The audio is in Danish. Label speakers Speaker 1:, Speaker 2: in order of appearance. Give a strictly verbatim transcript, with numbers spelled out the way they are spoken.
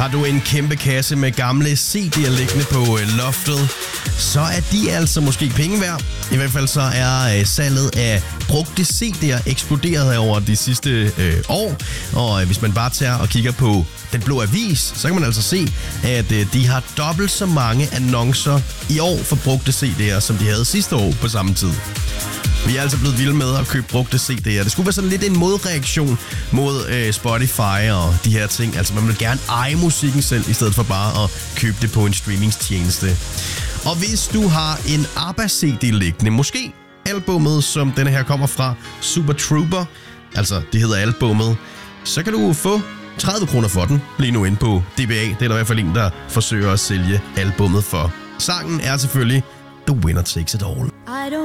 Speaker 1: Har du en kæmpe kasse med gamle C D'er liggende på loftet, så er de altså måske penge værd. I hvert fald så er salget af brugte C D'er eksploderet over de sidste øh, år. Og hvis man bare tager og kigger på Den Blå Avis, så kan man altså se, at øh, de har dobbelt så mange annoncer i år for brugte C D'er, som de havde sidste år på samme tid. Vi er altså blevet vilde med at købe brugte C D'er. Det skulle være sådan lidt en modreaktion mod øh, Spotify og de her ting. Altså man vil gerne eje musikken selv, i stedet for bare at købe det på en streamingstjeneste. Og hvis du har en ABBA-C D liggende, måske albummet, som denne her kommer fra, Super Trooper, altså det hedder albummet, så kan du få tredive kroner for den lige nu inde på D B A. Det er der i hvert fald en, der forsøger at sælge albummet for. Sangen er selvfølgelig The Winner Takes It All.